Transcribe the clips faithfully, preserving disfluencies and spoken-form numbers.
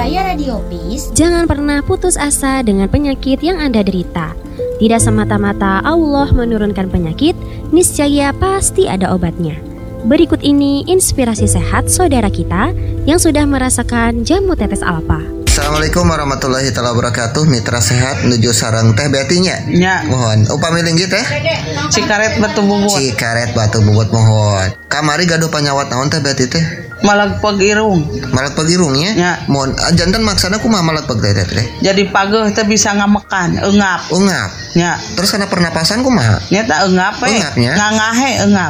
Baraya Radio Peace. Jangan pernah putus asa dengan penyakit yang Anda derita. Tidak semata-mata Allah menurunkan penyakit, niscaya pasti ada obatnya. Berikut ini inspirasi sehat saudara kita yang sudah merasakan jamu tetes alfa. Assalamualaikum warahmatullahi wabarakatuh. Mitra sehat menuju sarang teh betinya. Ya. Mohon upami linggih teh. Cikaret batu bubut. Cikaret batu bubut mohon. Kamari gaduh panyawat naon teh beti teh? Malagpeg irung. Malagpeg irungnya? Ya. Mohon jantan maksana kumaha malagpeg teh teh? Jadi pageuh teh bisa ngamekan, eungap. Ungap. Ya. Terus kana pernapasan kumaha? Nya tak eungap we. Eungapnya? Ngangahe eungap.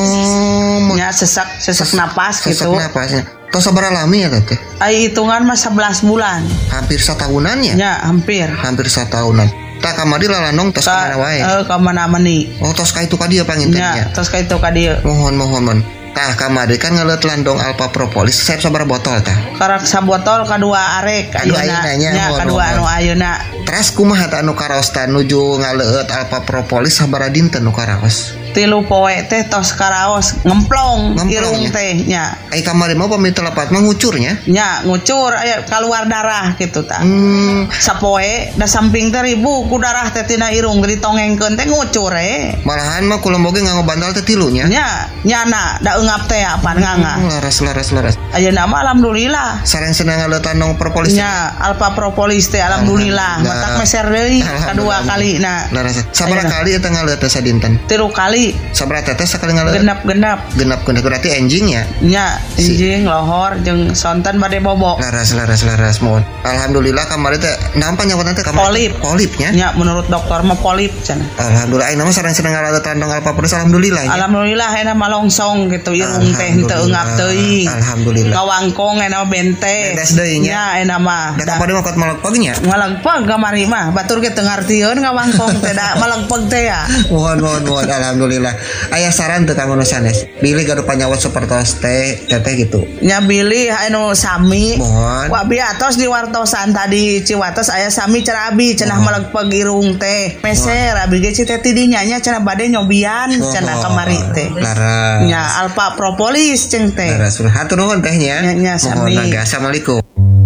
Oh, nya sesak sesak napas sesak gitu. napasnya. Tos sabaraha lami ya teh? Ai hitungan mah sebelas bulan. Hampir satahunan ya? Ya, hampir. Hampir satahunan. Tak kamari lalanong tos ka mana wae? Eh, ka mana-mani. Oh, tos ka itu ka dieu pangintennya. Ya, tos ka itu ka dieu. Mohon mohon mohon. Tah kamari kan ngeleut landong alpha propolis. Saya sabaraha botol tah? Karak sabotol kadua arek Kadua ayeuna. ayeuna nya, Nya mohon, kadua mohon. anu ayeuna. Terus kumaha tah anu karaos tah nuju ngaleut alpha propolis sabaraha dinten nu karaos? Tilu poe teh tos karaos ngemplong Ngemplong, irung ya? teh nya. Ai kamari mah pamit lepat mah ngucurnya. Nya ngucur aya keluar darah gitu tah. Hmm, Sapoe da samping teh ribu ku darah teh tina irung ditongengkeun teh ngucur e. malahan mah kula boge nganggo bantal teh tilu nya. Nya nyana da eungap teh apaan nganga. Hmm, laras laras laras. Ayeuna mah alhamdulillah. Sareng senang ngaleut landong propolis. Nya alpha propolis teh alhamdulillah. Alhamdulillah. Matak meser deui kadua Alhamdulillah. kali nah. Laras. Sabaraha Ayeuna. kali eta ngaleut teh sadinten? Tilu kali Sabaraha teteh sakali ngaleut? genap-genap. Genap genap berarti enjing ya. Nya Si- injing lohor jeung sonten bade bobo. Laras laras laras mohon. Alhamdulillah kamari teh nampa nyawatna teh kamari. Polip. Polipnya. Nya menurut dokter mah polip cenah. Alhamdulillah ayeuna mah sareng seneng ngaleut landong alpha propolis alhamdulillah ya. Alhamdulillah enak malongsong gitu irung teh henteu eungap teuing. Alhamdulillah. Ngawangkong enak bente. Bedes deui nya. Nya enak mah. Da kapade mah kot malagpegnya. Ngalagpeg kamari mah batur ge teu ngartieun ngawangkong teh da malagpeg teh ya. Mohon mohon mohon alhamdulillah. Aya saran teu kanggo nu sanes. Bilih gaduh panyawat sapertos teh teteh gitu. Nya bilih anu sami. Mohon. Wa bi atos di wartosan tadi Ciwates aya sami cenah abi cenah malagpeg irung teh. Meser abi ge teh tidinya nya cenah bade nyobian cenah kamari teh. Laras. Nya alpha propolis ceng teh. Laras. Hatur nuhun tehnya. Nya, nya, sami. Mohon naga. Assalamualaikum.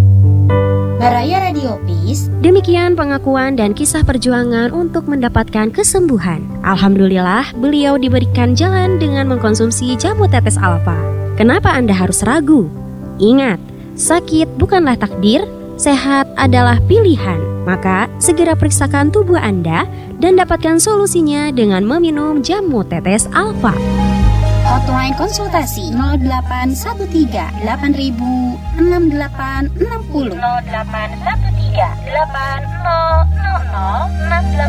Baraya Radio Peace. Demikian pengakuan dan kisah perjuangan untuk mendapatkan kesembuhan. Alhamdulillah, beliau diberikan jalan dengan mengkonsumsi jamu tetes alfa. Kenapa Anda harus ragu? Ingat, sakit bukanlah takdir, sehat adalah pilihan. Maka, segera periksakan tubuh Anda dan dapatkan solusinya dengan meminum jamu tetes alfa. Hotline konsultasi nol delapan satu tiga delapan ribu enam delapan enam nol. nol delapan satu tiga delapan nol nol nol